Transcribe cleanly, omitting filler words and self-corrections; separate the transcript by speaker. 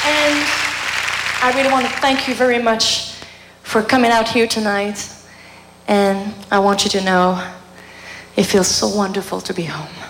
Speaker 1: And I really want to thank you very much for coming out here tonight. And I want you to know it feels so wonderful to be home.